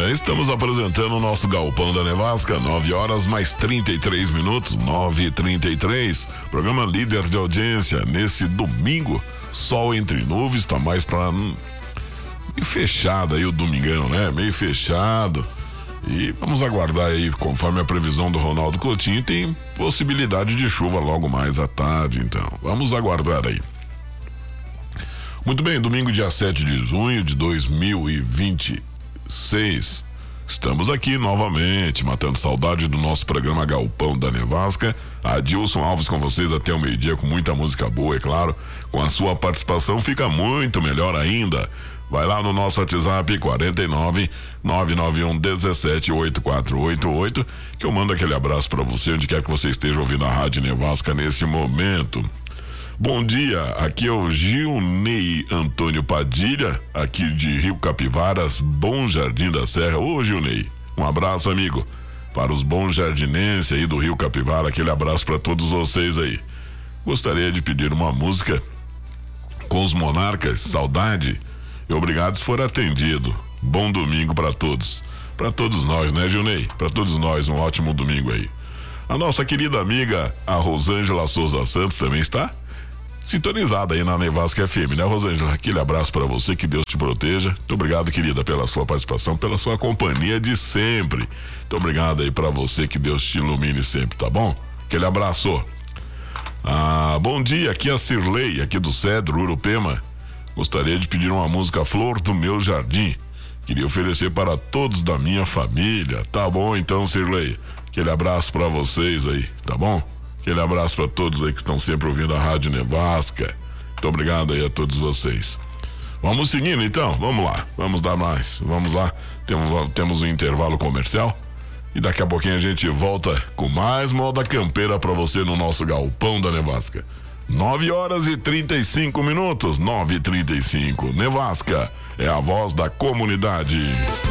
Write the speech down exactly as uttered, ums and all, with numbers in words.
É, estamos apresentando o nosso Galpão da Nevasca, nove horas mais trinta e três minutos, nove e trinta e três. Programa líder de audiência nesse domingo. Sol entre nuvens, tá mais pra. Hum, meio fechado aí o domingão, né? Meio fechado. E vamos aguardar aí, conforme a previsão do Ronaldo Coutinho, tem possibilidade de chuva logo mais à tarde, então. Vamos aguardar aí. Muito bem, domingo dia sete de junho de dois mil e vinte e seis. Estamos aqui novamente, matando saudade do nosso programa Galpão da Nevasca. Adilson Alves com vocês até o meio-dia, com muita música boa, é claro. Com a sua participação fica muito melhor ainda. Vai lá no nosso WhatsApp quarenta e nove, nove nove um, dezessete, oitenta e quatro oitenta e oito, que eu mando aquele abraço para você, onde quer que você esteja ouvindo a Rádio Nevasca nesse momento. Bom dia, aqui é o Gilney Antônio Padilha, aqui de Rio Capivaras, Bom Jardim da Serra. Ô Gilney, um abraço, amigo, para os bons jardinenses aí do Rio Capivara, aquele abraço para todos vocês aí. Gostaria de pedir uma música com os Monarcas, Saudade e Obrigado se for atendido. Bom domingo para todos, para todos nós, né, Gilney? Para todos nós, um ótimo domingo aí. A nossa querida amiga, a Rosângela Souza Santos, também está sintonizada aí na Nevasca F M, né, Rosângela? Aquele abraço para você, que Deus te proteja. Muito obrigado, querida, pela sua participação, pela sua companhia de sempre. Muito obrigado aí para você, que Deus te ilumine sempre, tá bom? Aquele abraço. Ah, bom dia, aqui é a Cirlei, aqui do Cedro, Urupema. Gostaria de pedir uma música Flor do Meu Jardim. Queria oferecer para todos da minha família. Tá bom então, Cirlei? Aquele abraço para vocês aí, tá bom? Aquele abraço para todos aí que estão sempre ouvindo a Rádio Nevasca. Muito obrigado aí a todos vocês. Vamos seguindo então, vamos lá, vamos dar mais, vamos lá. Temos, temos um intervalo comercial e daqui a pouquinho a gente volta com mais moda campeira para você no nosso Galpão da Nevasca. nove horas e trinta e cinco minutos, nove e trinta e cinco. Nevasca é a voz da comunidade.